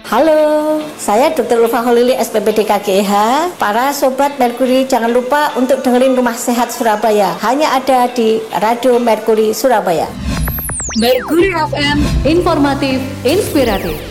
Halo, saya Dr. Ulfa Holili, SPPD KGH. Para Sobat Merkuri, jangan lupa untuk dengerin Rumah Sehat Surabaya. Hanya ada di Radio Merkuri Surabaya. Merkuri FM, informatif, inspiratif.